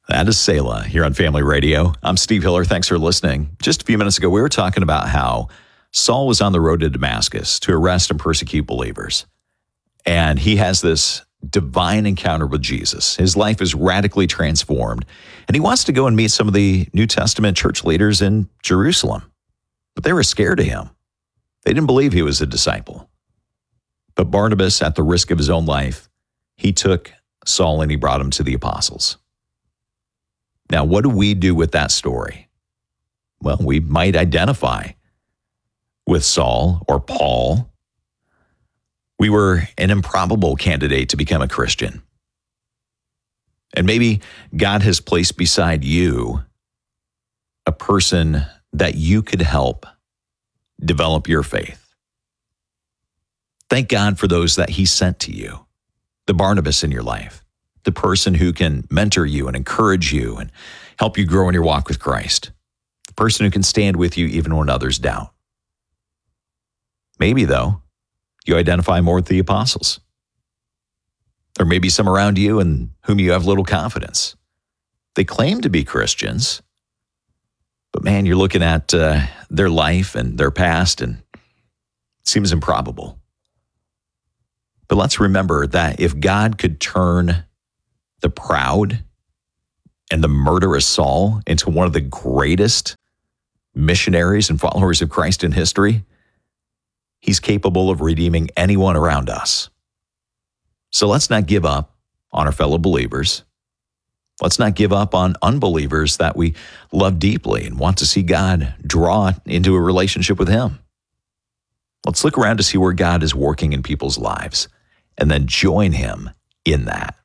That is Selah here on Family Radio. I'm Steve Hiller. Thanks for listening. Just a few minutes ago, we were talking about how Saul was on the road to Damascus to arrest and persecute believers. And he has this divine encounter with Jesus. His life is radically transformed. And he wants to go and meet some of the New Testament church leaders in Jerusalem. But they were scared of him. They didn't believe he was a disciple. But Barnabas, at the risk of his own life, he took Saul and he brought him to the apostles. Now, what do we do with that story? Well, we might identify with Saul or Paul. We were an improbable candidate to become a Christian. And maybe God has placed beside you a person that you could help develop your faith. Thank God for those that he sent to you, the Barnabas in your life. The person who can mentor you and encourage you and help you grow in your walk with Christ. The person who can stand with you even when others doubt. Maybe, though, you identify more with the apostles. There may be some around you in whom you have little confidence. They claim to be Christians, but man, you're looking at their life and their past and it seems improbable. But let's remember that if God could turn the proud and the murderous Saul into one of the greatest missionaries and followers of Christ in history, he's capable of redeeming anyone around us. So let's not give up on our fellow believers. Let's not give up on unbelievers that we love deeply and want to see God draw into a relationship with him. Let's look around to see where God is working in people's lives and then join him in that.